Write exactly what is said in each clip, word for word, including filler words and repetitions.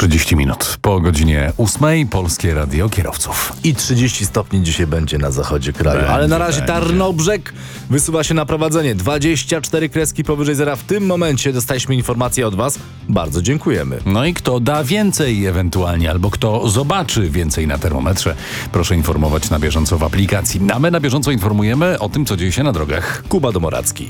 trzydzieści minut po godzinie ósmej Polskie Radio Kierowców. I trzydzieści stopni dzisiaj będzie na zachodzie kraju. Będzie, Ale na razie będzie. Tarnobrzeg wysuwa się na prowadzenie. dwadzieścia cztery kreski powyżej zera. W tym momencie dostaliśmy informację od was. Bardzo dziękujemy. No i kto da więcej ewentualnie, albo kto zobaczy więcej na termometrze, proszę informować na bieżąco w aplikacji. A my na bieżąco informujemy o tym, co dzieje się na drogach. Kuba Domoracki.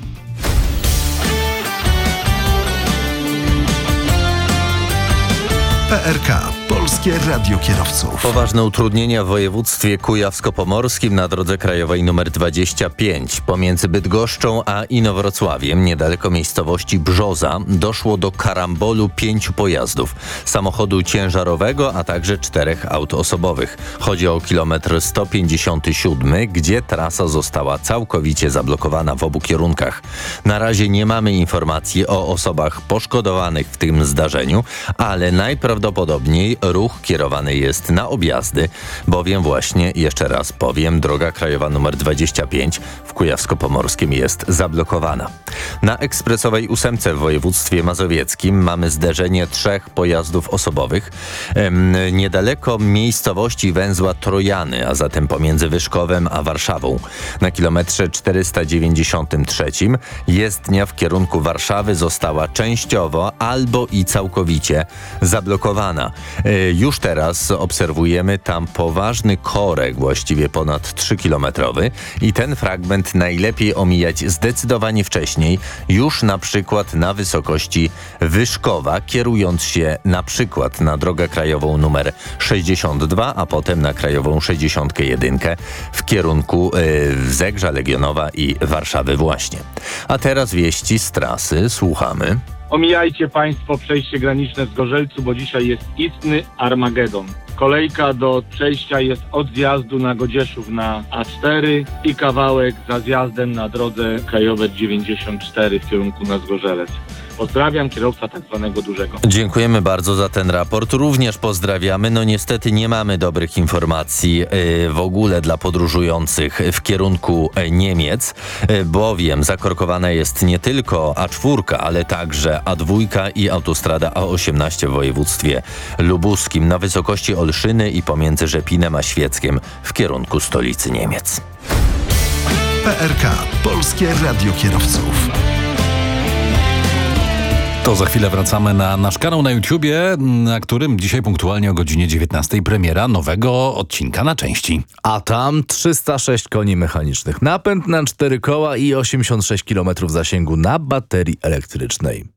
P R K. Polskie Radio Kierowców. Poważne utrudnienia w województwie kujawsko-pomorskim na drodze krajowej nr dwadzieścia pięć. Pomiędzy Bydgoszczą a Inowrocławiem, niedaleko miejscowości Brzoza, doszło do karambolu pięciu pojazdów. Samochodu ciężarowego, a także czterech aut osobowych. Chodzi o kilometr sto pięćdziesiąty siódmy, gdzie trasa została całkowicie zablokowana w obu kierunkach. Na razie nie mamy informacji o osobach poszkodowanych w tym zdarzeniu, ale najprawdopodobniej ruch kierowany jest na objazdy, bowiem właśnie, jeszcze raz powiem, droga krajowa nr dwadzieścia pięć w Kujawsko-Pomorskim jest zablokowana. Na ekspresowej ósemce w województwie mazowieckim mamy zderzenie trzech pojazdów osobowych em, niedaleko miejscowości węzła Trojany, a zatem pomiędzy Wyszkowem a Warszawą. Na kilometrze czterysta dziewięćdziesiątym trzecim jezdnia w kierunku Warszawy została częściowo albo i całkowicie zablokowana. Już teraz obserwujemy tam poważny korek, właściwie ponad trzykilometrowy, i ten fragment najlepiej omijać zdecydowanie wcześniej, już na przykład na wysokości Wyszkowa, kierując się na przykład na drogę krajową numer sześćdziesiąt dwa, a potem na krajową sześćdziesiąt jeden w kierunku yy, Zegrza Legionowa i Warszawy właśnie. A teraz wieści z trasy, słuchamy. Omijajcie Państwo przejście graniczne w Zgorzelcu, bo dzisiaj jest istny Armagedon. Kolejka do przejścia jest od zjazdu na Godzieszów na A cztery i kawałek za zjazdem na drodze krajowej dziewięćdziesiąt cztery w kierunku na Zgorzelec. Pozdrawiam, kierowca tak zwanego dużego. Dziękujemy bardzo za ten raport. Również pozdrawiamy. No niestety nie mamy dobrych informacji yy, w ogóle dla podróżujących w kierunku yy, Niemiec, yy, bowiem zakorkowana jest nie tylko A cztery, ale także A dwa i autostrada A osiemnaście w województwie lubuskim na wysokości Olszyny i pomiędzy Rzepinem a Świeckiem w kierunku stolicy Niemiec. P R K. Polskie Radio Kierowców. To za chwilę wracamy na nasz kanał na YouTubie, na którym dzisiaj punktualnie o godzinie dziewiętnastej premiera nowego odcinka na części. A tam trzysta sześć koni mechanicznych, napęd na cztery koła i osiemdziesiąt sześć kilometrów zasięgu na baterii elektrycznej.